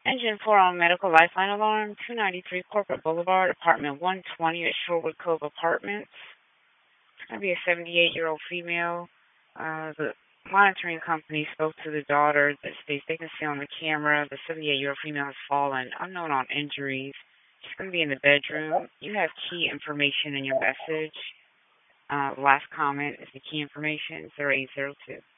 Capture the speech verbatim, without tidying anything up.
Engine four on medical lifeline alarm, two ninety-three Corporate Boulevard, apartment one twenty at Shorewood Cove Apartments. It's going to be a seventy-eight-year-old female. Uh, the monitoring company spoke to the daughter that states they can see on the camera the seventy-eight-year-old female has fallen, unknown on injuries. She's going to be in the bedroom. You have key information in your message. Uh, last comment is the key information, zero eight zero two.